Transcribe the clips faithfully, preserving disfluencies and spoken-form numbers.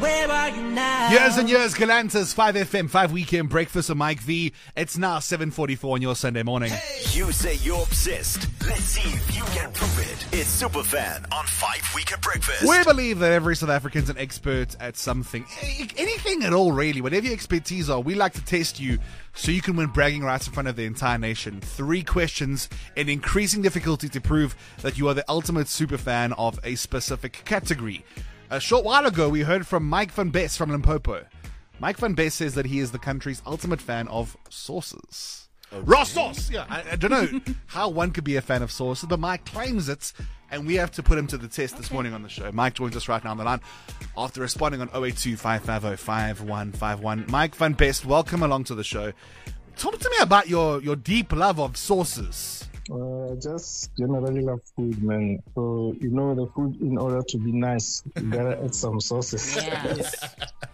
where are you now? Years and years, Galantis, five F M, five Weekend Breakfast with Mike V. It's now seven forty-four on your Sunday morning. Hey. You say you're obsessed. Let's see if you can prove it. It's Superfan on five Weekend Breakfast. We believe that every South African's an expert at something. Anything at all, really. Whatever your expertise are, we like to test you so you can win bragging rights in front of the entire nation. Three questions in increasing difficulty to prove that you are the ultimate superfan of a specific category. A short while ago, we heard from Mike van Best from Limpopo. Mike van Best says that he is the country's ultimate fan of sauces. Okay. Raw sauce! Yeah, I, I don't know how one could be a fan of sauces, but Mike claims it, and we have to put him to the test this okay. morning on the show. Mike joins us right now on the line after responding on oh eight two, five five oh, five one five one. Mike van Best, welcome along to the show. Talk to me about your, your deep love of sauces. Uh, just generally love food, man. So, you know, the food, in order to be nice, you gotta add some sauces. Yes.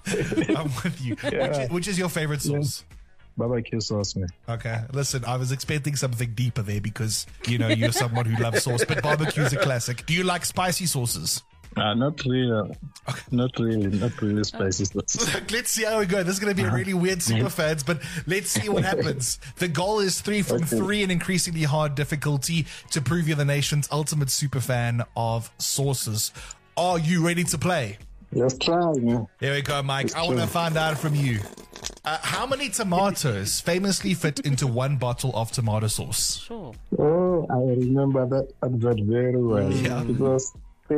I'm with you. Yeah. Which, is, which is your favorite sauce? Yeah. Barbecue sauce, man. Okay. Listen, I was expecting something deeper there because, you know, you're someone who loves sauce, but barbecue is a classic. Do you like spicy sauces? Uh, not really. Okay. Not really. Not really spicy sauces. Let's see how we go. This is going to be a really weird super fans, but let's see what happens. The goal is three from okay. three in increasingly hard difficulty to prove you're the nation's ultimate super fan of sauces. Are you ready to play? Let's try, man. Here we go, Mike. Let's I want to find out from you. Uh, how many tomatoes famously fit into one bottle of tomato sauce? Sure. Oh, I remember that advert very well. Yeah. It was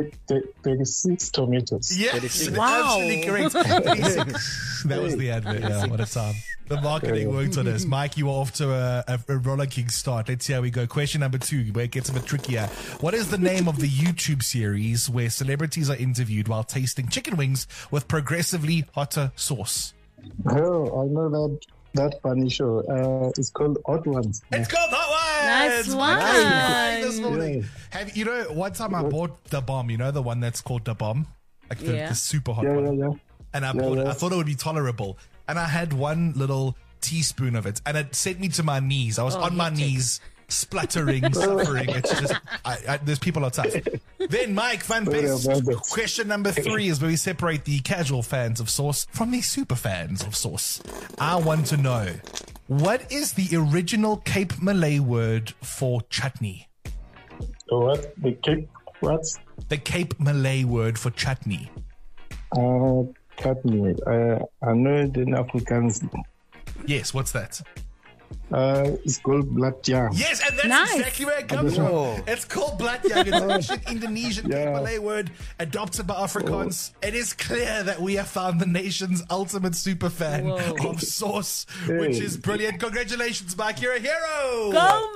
thirty-six tomatoes. Yes, thirty-six. Wow. Absolutely correct. thirty-six. That was the advert. Yeah, what a time. The marketing worked on us. Mike, you are off to a, a, a rollicking start. Let's see how we go. Question number two, where it gets a bit trickier. What is the name of the YouTube series where celebrities are interviewed while tasting chicken wings with progressively hotter sauce? Oh, I know that that funny show. Uh, it's called Hot Ones. It's called Hot Ones. Nice one. Nice. This morning. Yeah. Have you know? One time I bought the bomb. You know the one that's called the bomb, like the, Yeah. the super hot Yeah, one. yeah, yeah. And I Yeah, bought it. yeah. I thought it would be tolerable, and I had one little teaspoon of it, and it sent me to my knees. I was Oh, on my hectic. knees, spluttering, suffering. It's just, I, I, there's people are tough. Then Mike van Best. Yeah, yeah. Question number three is where we separate the casual fans of sauce from the super fans of sauce. I want to know, what is the original Cape Malay word for chutney? So what? The cake? What? The Cape Malay word for chutney. Uh, cut me. Uh, I know it in Afrikaans. Yes, what's that? Uh, it's called black jam. Yes, and that's Nice. exactly where it comes Oh. from. It's called black yag. It's an ancient Indonesian Yeah. Malay word adopted by Afrikaans. It is clear that we have found the nation's ultimate super fan Whoa. of sauce, which Hey. is brilliant. Congratulations, Mike. You're a hero. Go,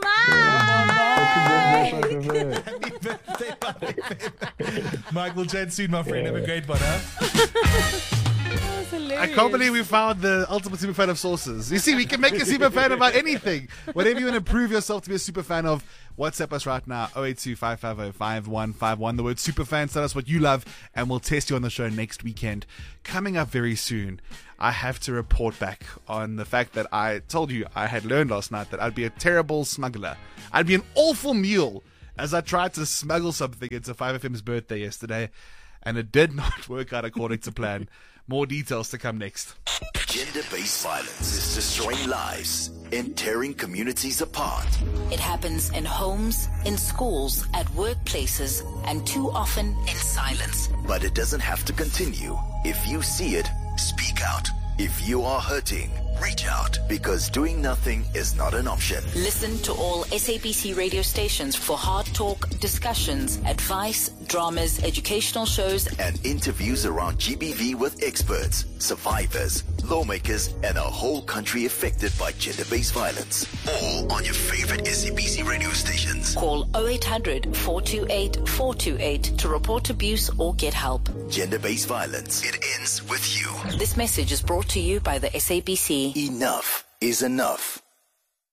Mike! Happy birthday, Mike. Mike, we'll chat soon, my friend. Have a great one, huh? That's I hilarious. can't believe we found the ultimate super fan of sauces. You see, we can make a super fan about anything. Whatever you want to prove yourself to be a super fan of, WhatsApp us right now, oh eight two, five five oh, five one five one. The word super fan, tell us what you love, and we'll test you on the show next weekend. Coming up very soon, I have to report back on the fact that I told you I had learned last night that I'd be a terrible smuggler. I'd be an awful mule as I tried to smuggle something into five F M's birthday yesterday, and it did not work out according to plan. More details to come next. Gender-based violence is destroying lives and tearing communities apart. It happens in homes, in schools, at workplaces, and too often in silence. But it doesn't have to continue. If you see it, speak out. If you are hurting, reach out, because doing nothing is not an option. Listen to all S A B C radio stations for hard talk, discussions, advice, dramas, educational shows, And interviews around G B V with experts, survivors, lawmakers, and a whole country affected by gender-based violence. All on your favorite S A B C radio stations. Call oh eight hundred, four two eight, four two eight to report abuse or get help. Gender-based violence. It ends with you. This message is brought to you by the S A B C. Enough is enough.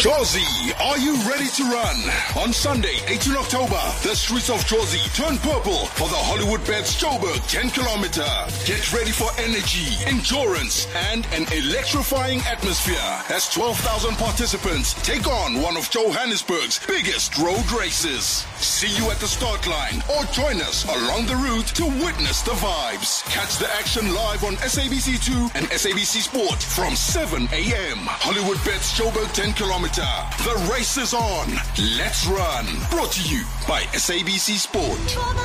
Jozi, are you ready to run? On Sunday, eighteenth October, the streets of Jozi turn purple for the Hollywood Bets Joburg ten kilometer. Get ready for energy, endurance, and an electrifying atmosphere as twelve thousand participants take on one of Johannesburg's biggest road races. See you at the start line or join us along the route to witness the vibes. Catch the action live on S A B C two and S A B C Sport from seven a.m. Hollywood Bets Joburg ten kilometer. The race is on. Let's run. Brought to you by S A B C Sport.